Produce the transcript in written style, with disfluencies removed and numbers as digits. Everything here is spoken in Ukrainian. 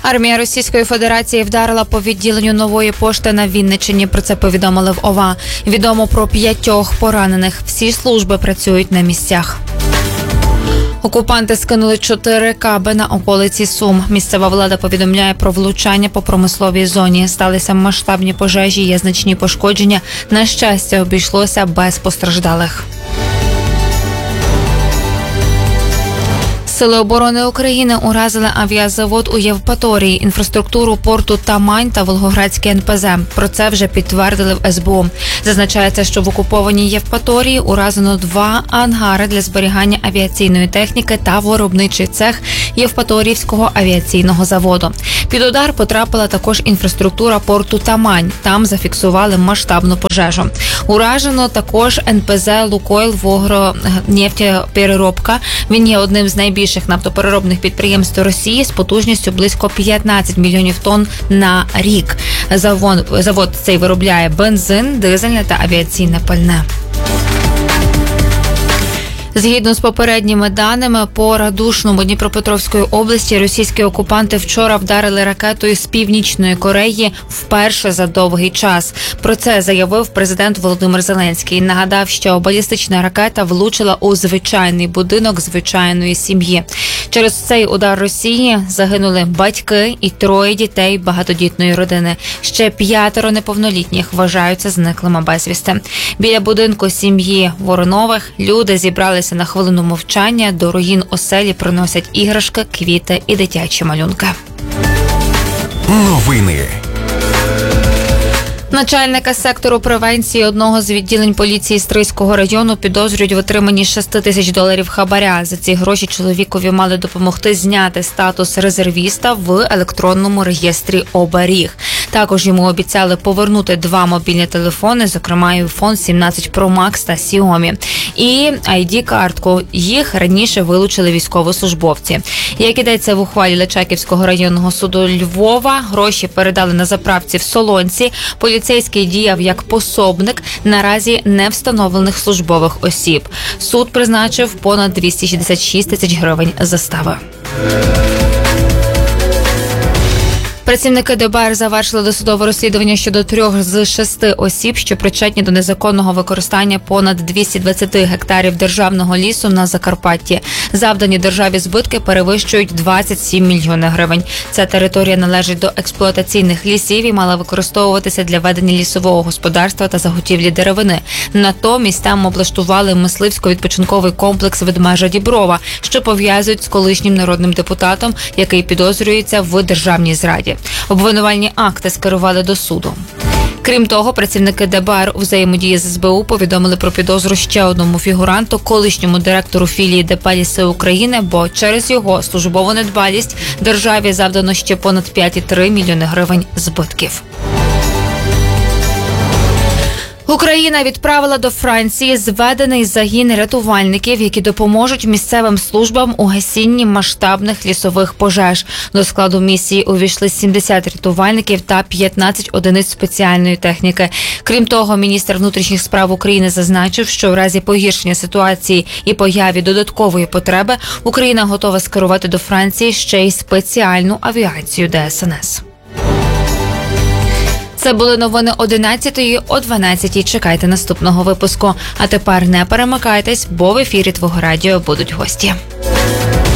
Армія Російської Федерації вдарила по відділенню Нової пошти на Вінниччині. Про це повідомили в ОВА. Відомо про 5 поранених. Всі служби працюють на місцях. Окупанти скинули 4 каби на околиці Сум. Місцева влада повідомляє про влучання по промисловій зоні. Сталися масштабні пожежі, є значні пошкодження. На щастя, обійшлося без постраждалих. Сили оборони України уразили авіазавод у Євпаторії, інфраструктуру порту Тамань та Волгоградське НПЗ. Про це вже підтвердили в СБУ. Зазначається, що в окупованій Євпаторії уразено 2 ангари для зберігання авіаційної техніки та виробничий цех Євпаторіївського авіаційного заводу. Під удар потрапила також інфраструктура порту Тамань. Там зафіксували масштабну пожежу. Уражено також НПЗ «Лукойл Вугронефтепереробка». Він є одним з найбільших нафтопереробних підприємств Росії з потужністю близько 15 мільйонів тонн на рік. Завод цей виробляє бензин, дизельне та авіаційне пальне. Згідно з попередніми даними, по Радушному Дніпропетровської області російські окупанти вчора вдарили ракетою з Північної Кореї вперше за довгий час. Про це заявив президент Володимир Зеленський. Нагадав, що балістична ракета влучила у звичайний будинок звичайної сім'ї. Через цей удар Росії загинули батьки і 3 дітей багатодітної родини. Ще 5 неповнолітніх вважаються зниклими безвісти. Біля будинку сім'ї Воронових люди зібралися на хвилину мовчання. До руїн оселі приносять іграшки, квіти і дитячі малюнки. Новини. Начальника сектору превенції одного з відділень поліції Стрийського району підозрюють в отриманні $6 000 хабаря. За ці гроші чоловікові мали допомогти зняти статус резервіста в електронному реєстрі «Оберіг». Також йому обіцяли повернути 2 мобільні телефони, зокрема iPhone 17 Pro Max та Xiaomi. І ID-картку. Їх раніше вилучили військовослужбовці. Як ідеться в ухвалі Личаківського районного суду Львова, гроші передали на заправці в Солонці. Поліцейський діяв як пособник наразі невстановлених службових осіб. Суд призначив понад 266 тисяч гривень застави. Працівники ДБР завершили досудове розслідування щодо 3 з 6 осіб, що причетні до незаконного використання понад 220 гектарів державного лісу на Закарпатті. Завдані державі збитки перевищують 27 мільйонів гривень. Ця територія належить до експлуатаційних лісів і мала використовуватися для ведення лісового господарства та заготівлі деревини. Натомість там облаштували мисливсько-відпочинковий комплекс «Ведмежа Діброва», що пов'язують з колишнім народним депутатом, який підозрюється в державній зраді. Обвинувальні акти скерували до суду. Крім того, працівники ДБР у взаємодії з СБУ повідомили про підозру ще одному фігуранту, колишньому директору філії ДП «Ліси України», бо через його службову недбалість державі завдано ще понад 5,3 мільйони гривень збитків. Україна відправила до Франції зведений загін рятувальників, які допоможуть місцевим службам у гасінні масштабних лісових пожеж. До складу місії увійшли 70 рятувальників та 15 одиниць спеціальної техніки. Крім того, міністр внутрішніх справ України зазначив, що в разі погіршення ситуації і появі додаткової потреби Україна готова скерувати до Франції ще й спеціальну авіацію ДСНС. Це були новини 11-ї, о 12-й. Чекайте наступного випуску. А тепер не перемикайтесь, бо в ефірі Твого радіо будуть гості.